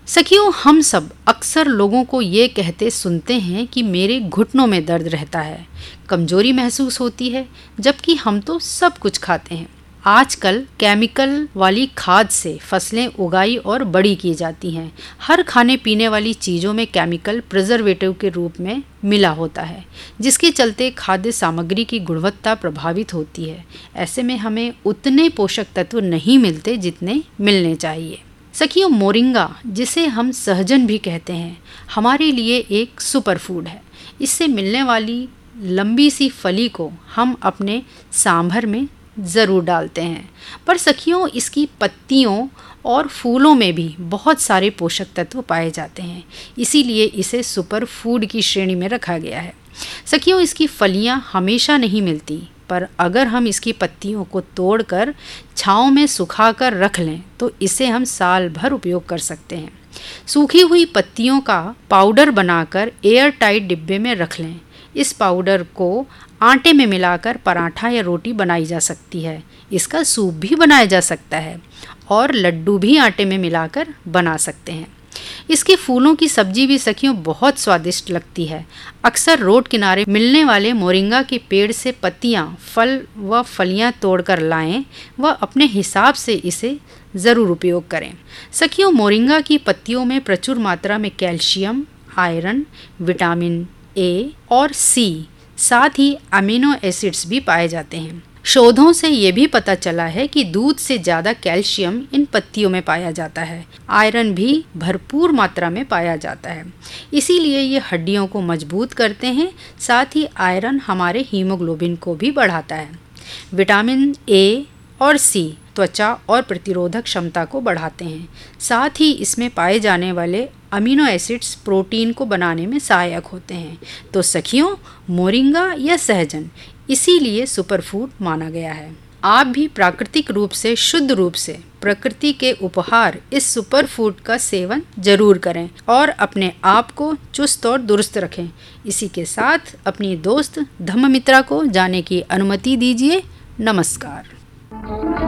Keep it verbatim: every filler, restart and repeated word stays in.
सखियों, हम सब अक्सर लोगों को ये कहते सुनते हैं कि मेरे घुटनों में दर्द रहता है, कमजोरी महसूस होती है, जबकि हम तो सब कुछ खाते हैं। आजकल केमिकल वाली खाद से फसलें उगाई और बड़ी की जाती हैं। हर खाने पीने वाली चीज़ों में केमिकल प्रिजर्वेटिव के रूप में मिला होता है, जिसके चलते खाद्य सामग्री की गुणवत्ता प्रभावित होती है। ऐसे में हमें उतने पोषक तत्व नहीं मिलते जितने मिलने चाहिए। सखियों, मोरिंगा, जिसे हम सहजन भी कहते हैं, हमारे लिए एक सुपर फूड है। इससे मिलने वाली लंबी सी फली को हम अपने सांभर में ज़रूर डालते हैं, पर सखियों, इसकी पत्तियों और फूलों में भी बहुत सारे पोषक तत्व पाए जाते हैं। इसीलिए इसे सुपर फूड की श्रेणी में रखा गया है। सखियों, इसकी फलियां हमेशा नहीं मिलती, पर अगर हम इसकी पत्तियों को तोड़कर छांव में सुखाकर रख लें तो इसे हम साल भर उपयोग कर सकते हैं। सूखी हुई पत्तियों का पाउडर बनाकर एयर टाइट डिब्बे में रख लें। इस पाउडर को आटे में मिलाकर पराठा या रोटी बनाई जा सकती है। इसका सूप भी बनाया जा सकता है और लड्डू भी आटे में मिलाकर बना सकते हैं। इसके फूलों की सब्जी भी सखियों बहुत स्वादिष्ट लगती है। अक्सर रोड किनारे मिलने वाले मोरिंगा के पेड़ से पत्तियां, फल व फलियां तोड़कर लाएं व अपने हिसाब से इसे ज़रूर उपयोग करें। सखियों, मोरिंगा की पत्तियों में प्रचुर मात्रा में कैल्शियम, आयरन, विटामिन ए और सी, साथ ही अमीनो एसिड्स भी पाए जाते हैं। शोधों से ये भी पता चला है कि दूध से ज़्यादा कैल्शियम इन पत्तियों में पाया जाता है। आयरन भी भरपूर मात्रा में पाया जाता है, इसीलिए ये हड्डियों को मजबूत करते हैं। साथ ही आयरन हमारे हीमोग्लोबिन को भी बढ़ाता है। विटामिन ए और सी त्वचा और प्रतिरोधक क्षमता को बढ़ाते हैं। साथ ही इसमें पाए जाने वाले अमीनो एसिड्स प्रोटीन को बनाने में सहायक होते हैं। तो सखियों, मोरिंगा या सहजन इसीलिए सुपर फूड माना गया है। आप भी प्राकृतिक रूप से, शुद्ध रूप से प्रकृति के उपहार इस सुपर फूड का सेवन जरूर करें और अपने आप को चुस्त और दुरुस्त रखें। इसी के साथ अपनी दोस्त धम्ममित्रा को जाने की अनुमति दीजिए। नमस्कार।